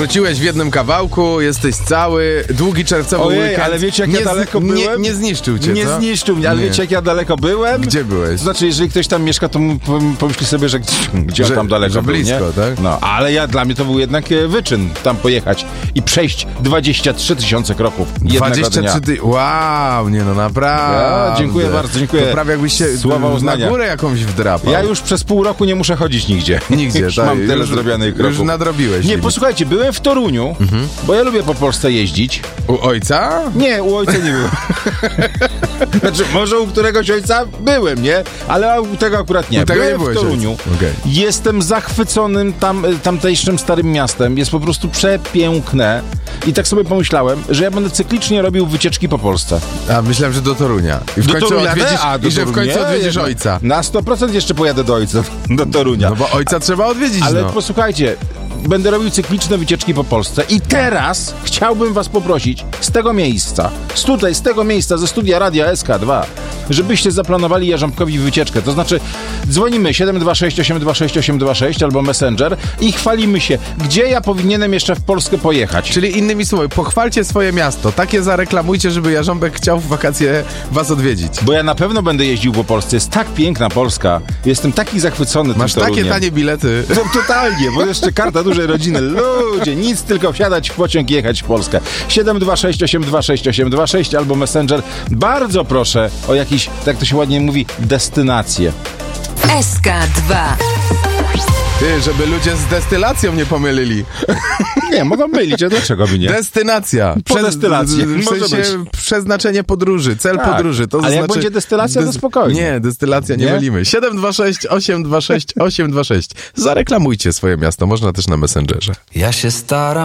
Wróciłeś w jednym kawałku, jesteś cały, długi czerwcowy weekend. ale wiecie, jak ja daleko byłem? Nie zniszczył cię, Nie co? zniszczył mnie, ale wiecie, jak ja daleko byłem? Gdzie byłeś? To znaczy, jeżeli ktoś tam mieszka, to pomyśli sobie, że gdzie on tam daleko że był, blisko, nie? tak? No, ale dla mnie to był jednak wyczyn tam pojechać i przejść 23 000 kroków jednego dnia. Wow, nie no, naprawdę. Ja, dziękuję bardzo, dziękuję. To prawie jakbyś się Słowa uznania. na górę jakąś wdrapał. Ja już przez pół roku nie muszę chodzić nigdzie. Nigdzie, już tak. mam tyle zrobionych kroków. Już nadrobiłeś. Nie, posłuchajcie, byłem w Toruniu, bo ja lubię po Polsce jeździć. U ojca? Nie, u ojca nie byłem. Znaczy, może u któregoś ojca byłem, nie? Ale u tego akurat nie. Byłem w Toruniu. Okay. Jestem zachwyconym tamtejszym starym miastem. Jest po prostu przepiękne. I tak sobie pomyślałem, że ja będę cyklicznie robił wycieczki po Polsce. A myślałem, że do Torunia. I w do końcu Torunia odwiedzisz, do że w końcu odwiedzisz ojca. Na 100% jeszcze pojadę do ojca, do Torunia. No bo ojca trzeba odwiedzić, Ale no. posłuchajcie, będę robił cykliczne wycieczki po Polsce i teraz chciałbym was poprosić z tego miejsca, ze studia Radia SK2, żebyście zaplanowali Jarząbkowi wycieczkę. To znaczy dzwonimy 726 826 826 albo Messenger i chwalimy się, gdzie ja powinienem jeszcze w Polskę pojechać. Czyli innymi słowy, pochwalcie swoje miasto, takie zareklamujcie, żeby Jarząbek chciał w wakacje was odwiedzić. Bo ja na pewno będę jeździł po Polsce. Jest tak piękna Polska. Jestem taki zachwycony Masz tym Toruniem. takie tanie bilety. No, totalnie, bo jeszcze karta dużej rodziny. Ludzie, nic, tylko wsiadać w pociąg i jechać w Polskę. 726 826 826 albo Messenger. Bardzo proszę o jakiś, tak to się ładnie mówi, destynację. SK2. Ty, żeby ludzie z destylacją nie pomylili. Nie, mogą mylić, a dlaczego by nie? Destynacja. Po destylacji. W sensie przeznaczenie podróży, cel podróży. To ale znaczy, jak będzie destylacja, to spokojnie. Nie, destylacja nie mylimy. 726 826 826. Zareklamujcie swoje miasto, można też na Messengerze. Ja się staram.